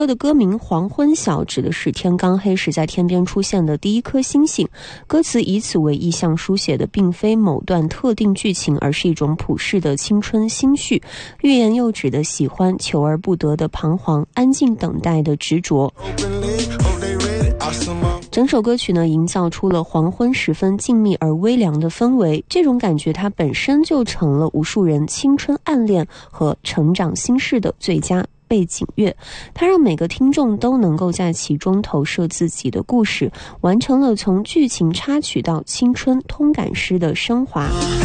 歌的歌名黄昏晓指的是天刚黑时在天边出现的第一颗星星，歌词以此为意象书写的并非某段特定剧情，而是一种普世的青春心绪，欲言又止的喜欢，求而不得的彷徨，安静等待的执着。整首歌曲呢，营造出了黄昏时分静谧而微凉的氛围，这种感觉它本身就成了无数人青春暗恋和成长心事的最佳背景乐，它让每个听众都能够在其中投射自己的故事，完成了从剧情插曲到青春通感诗的升华。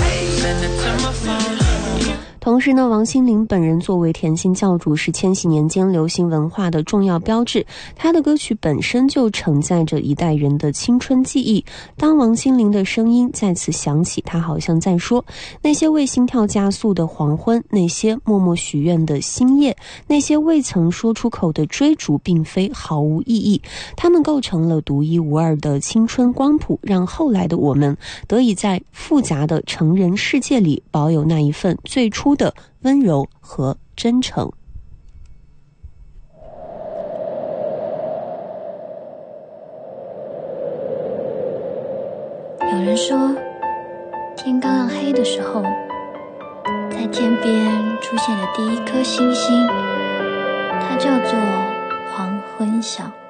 同时呢，王心凌本人作为甜心教主，是千禧年间流行文化的重要标志，她的歌曲本身就承载着一代人的青春记忆。当王心凌的声音再次响起，她好像在说，那些为心跳加速的黄昏，那些默默许愿的星夜，那些未曾说出口的追逐，并非毫无意义，它们构成了独一无二的青春光谱，让后来的我们得以在复杂的成人世界里保有那一份最初的温柔和真诚。 有人说，天刚刚黑的时候，在天边出现了第一颗星星，它叫做黄昏晓。